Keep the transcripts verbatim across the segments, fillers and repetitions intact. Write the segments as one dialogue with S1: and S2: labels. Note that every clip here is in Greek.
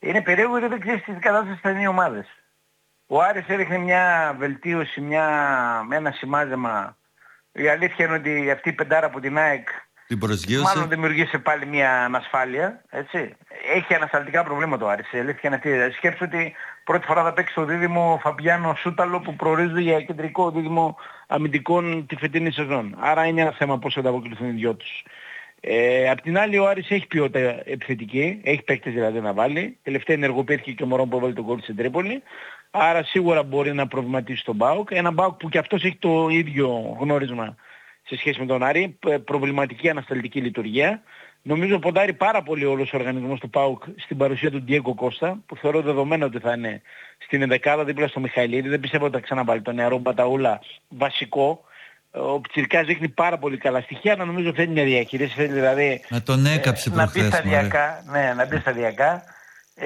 S1: Είναι περίεργο γιατί δεν ξέρεις τι κατάσταση θα είναι οι ομάδες. Ο Άρης έδειχνε μια βελτίωση, μια, με ένα σημάζεμα. Η αλήθεια είναι ότι αυτή η πεντάρα από την ΑΕΚ μάλλον δημιουργήσε πάλι μια ανασφάλεια. Έτσι. Έχει ανασταλτικά προβλήματα ο Άρης. Η αλήθεια είναι αυτή. Σκέψου ότι πρώτη φορά θα παίξει το δίδυμο Φαμπιάνο Σούταλο που προορίζεται για κεντρικό δίδυμο αμυντικών τη φετινή σεζόν. Άρα είναι ένα θέμα πώς θα ανταποκριθούν οι δυο τους. Ε, απ' την άλλη ο Άρης έχει ποιότητα επιθετική, έχει παίκτες δηλαδή να βάλει. Τελευταία ενεργοποιήθηκε και ο Μωρόν που έβαλε τον γκολ στην Τρίπολη. Άρα σίγουρα μπορεί να προβληματίσει τον ΠΑΟΚ. Ένα ΠΑΟΚ που και αυτός έχει το ίδιο γνώρισμα σε σχέση με τον Άρη, προβληματική ανασταλτική λειτουργία. Νομίζω ποντάρει πάρα πολύ όλος ο οργανισμός του ΠΑΟΚ στην παρουσία του Ντιέγκο Κώστα, που θεωρώ δεδομένο ότι θα είναι στην ενδεκάδα δίπλα στο Μιχαηλίδη. Δεν πιστεύω ότι θα ξαναβάλει τον νεαρό Μπαταούλα βασικό. Ο Πιτσιρικάς δείχνει πάρα πολύ καλά στοιχεία, αλλά νομίζω θέλει μια διαχείριση, θέλει δηλαδή
S2: να τον έκαψε
S1: ε, να μπει σταδιακά, ναι, να μπει σταδιακά. Ε,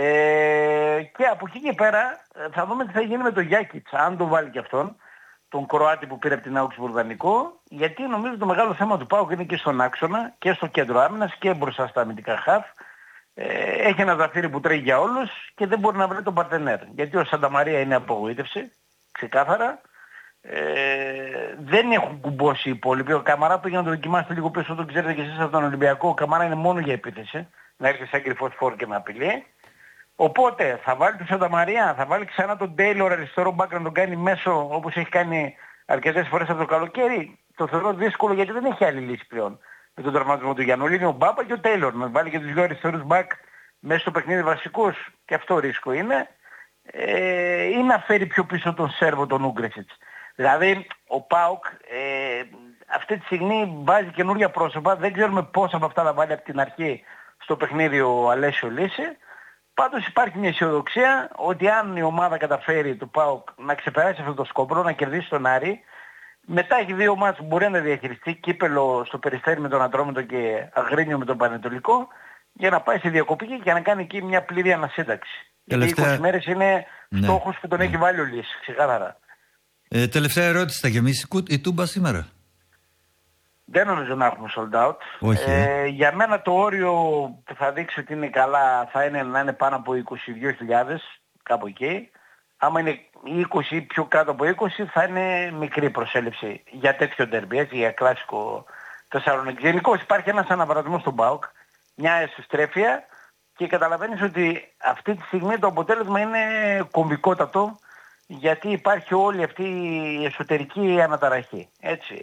S1: και από εκεί και πέρα θα δούμε τι θα γίνει με τον Γιάκιτς, αν τον βάλει και αυτόν, τον Κροάτη που πήρε από την Augsburg δανεικό, γιατί νομίζω το μεγάλο θέμα του ΠΑΟΚ είναι και στον άξονα και στο κέντρο άμυνας και μπροστά στα αμυντικά χαφ. Ε, έχει ένα ζαφύρι που τρέχει για όλους και δεν μπορεί να βρει τον παρτενέρ, γιατί ο Σανταμαρία είναι απογοήτευση, ξεκάθαρα. Ε, δεν έχουν κουμπώσει οι υπόλοιποι. Ο Καμαρά πήγε να το δοκιμάσετε λίγο πίσω, το ξέρετε και εσείς από τον Ολυμπιακό. Ο Καμαρά είναι μόνο για επίθεση, να έρθει σαν κρυφός φόρ και να απειλεί. Οπότε θα βάλει τον Σανταμαρία, θα βάλει ξανά τον Τέιλορ αριστερό μπακ να τον κάνει μέσο όπως έχει κάνει αρκετές φορές από το καλοκαίρι. Το θεωρώ δύσκολο γιατί δεν έχει άλλη λύση πλέον με τον τραυματισμό του Γιαννούλη. Είναι ο Μπάπα και ο Τέιλορ. Να βάλει και τους δύο αριστερούς μπακ μέσα στο παιχνίδι βασικούς, και αυτό ρίσκο είναι. Ε, ή να φέρει πιο πίσω τον Σέρβο, τον Ούγκρεσιτς. Δηλαδή ο ΠΑΟΚ ε, αυτή τη στιγμή βάζει καινούργια πρόσωπα, δεν ξέρουμε πόσα από αυτά θα βάλει από την αρχή στο παιχνίδι ο Αλέσιο Λύση. Πάντως υπάρχει μια αισιοδοξία ότι αν η ομάδα καταφέρει του ΠΑΟΚ να ξεπεράσει αυτό το σκόπρο, να κερδίσει τον Άρη, μετά έχει δύο μάτς που μπορεί να διαχειριστεί, κύπελο στο Περιστέρι με τον Ατρόμητο και Αγρίνιο με τον Πανετολικό, για να πάει στη διακοπή και να κάνει εκεί μια πλήρη ανασύνταξη. Τελευταία... Οι είκοσι μέρες είναι
S2: ναι,
S1: στόχος που τον ναι. έχει βάλει ο Λύση, ξεκάθαρα.
S2: Ε, τελευταία ερώτηση, θα γεμίσει η Τούμπα σήμερα?
S1: Δεν νομίζω να έχουμε sold out.
S2: Όχι,
S1: ε, ε. Για μένα το όριο που θα δείξει ότι είναι καλά θα είναι να είναι πάνω από είκοσι δύο χιλιάδες, κάπου εκεί. Άμα είναι είκοσι ή πιο κάτω από είκοσι θα είναι μικρή προσέλευση για τέτοιο ντερμπι, έτσι, για κλασικό Θεσσαλονίκη. Γενικώς υπάρχει ένας αναβρασμός στον ΠΑΟΚ, μια εσωστρέφεια, και καταλαβαίνεις ότι αυτή τη στιγμή το αποτέλεσμα είναι κομβικότατο, γιατί υπάρχει όλη αυτή η εσωτερική αναταραχή. Έτσι.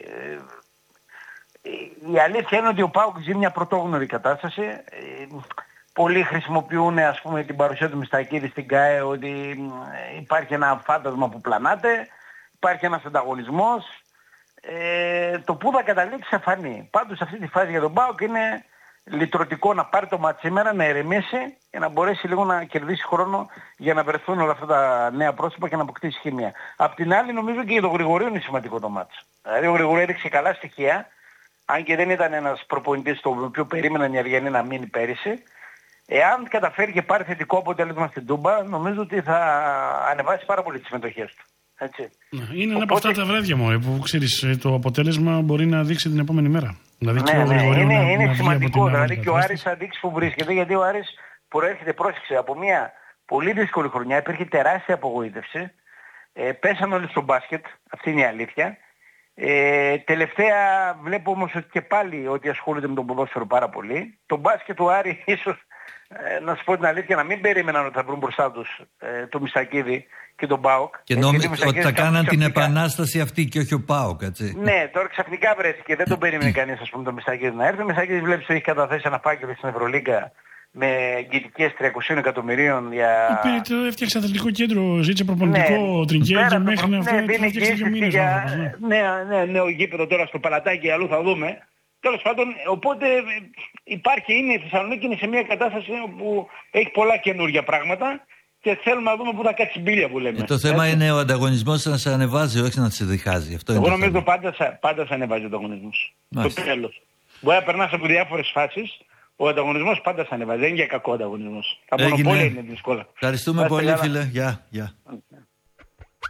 S1: Η αλήθεια είναι ότι ο ΠΑΟΚ ζει μια πρωτόγνωρη κατάσταση. Πολλοί χρησιμοποιούν, ας πούμε, την παρουσία του Μιστακίδη στην ΚΑΕ, ότι υπάρχει ένα φάντασμα που πλανάται, υπάρχει ένας ανταγωνισμός. Ε, το που θα καταλήξει θα φανεί. Πάντως σε αυτή τη φάση για τον ΠΑΟΚ είναι λυτρωτικό να πάρει το μάτι σήμερα, να ερεμήσει και να μπορέσει λίγο να κερδίσει χρόνο για να βρεθούν όλα αυτά τα νέα πρόσωπα και να αποκτήσει χημεία. Απ' την άλλη νομίζω και για τον Γρηγορίου είναι σημαντικό το μάτι. Δηλαδή ο Γρηγορίου έδειξε καλά στοιχεία, αν και δεν ήταν ένας προπονητής το οποίο περίμεναν οι Αριανοί να μείνει πέρυσι. Εάν καταφέρει και πάρει θετικό αποτέλεσμα στην Τούμπα, νομίζω ότι θα ανεβάσει πάρα πολύ τις συμμετοχές του. Έτσι.
S3: Είναι ένα
S1: Οπότε...
S3: από αυτά τα βράδια μου, που ξέρεις, το αποτέλεσμα μπορεί να δείξει την επόμενη μέρα. Δηλαδή,
S1: ναι, ναι, είναι,
S3: να,
S1: είναι
S3: να
S1: σημαντικό. Δηλαδή και ο Άρης θα δείξει που βρίσκεται, γιατί ο Άρης προέρχεται, πρόσεξε, από μια πολύ δύσκολη χρονιά, υπήρχε τεράστια απογοήτευση. Ε, πέσαν όλοι στο μπάσκετ, αυτή είναι η αλήθεια. Ε, τελευταία βλέπω όμως ότι και πάλι ότι ασχολούνται με τον ποδόσφαιρο πάρα πολύ. Το μπάσκετ του Άρη ίσως, ε, να σου πω την αλήθεια, να μην περίμεναν ότι θα βρουν μπροστά τους ε, το Μιστακίδη και τον ΠΑΟΚ.
S2: Και νόμιζα ότι θα κάναν την επανάσταση αυτή και όχι ο ΠΑΟΚ, έτσι.
S1: Ναι, τώρα ξαφνικά βρέθηκε, δεν τον περίμενε κανείς, ας πούμε, το Μιστακίδη να έρθει. Ο Μιστακίδης βλέπεις ότι έχει καταθέσει ένα φάκελο στην Ευρωλίγκα με εγγυητικές τριακοσίων εκατομμυρίων για...
S3: Πήρε το, έφτιαξε αθλητικό κέντρο, ζήτησε προπονητικό, ναι, τριγκέζο μέχρι να
S1: ναι,
S3: φτιάξει δύο μήνες.
S1: Για... Ναι, ναι, ναι, ο γήπεδο τώρα στο Παλατάκι, αλλού θα δούμε. Τέλος πάντων, οπότε υπάρχει, είναι, η Θεσσαλονίκη είναι σε μια κατάσταση όπου έχει πολλά καινούργια πράγματα και θέλουμε να δούμε πού θα κάτσει μπίλια που λέμε.
S2: Ε, το θέμα έτσι. Είναι ο ανταγωνισμός να σε ανεβάζει, όχι να σε διχάζει. Αυτό
S1: εγώ
S2: είναι
S1: νομίζω πάντα, πάντα σε ανεβάζει ο ανταγωνισμός. Το τέλος. Μπορεί να περνάς από διάφορες φάσεις. Ο ανταγωνισμός πάντα θα ανεβάζει, δεν είναι για κακό ανταγωνισμός. Τα μονοπόλια είναι δύσκολα.
S2: Ευχαριστούμε πολύ, φίλε. Γεια. Yeah, yeah.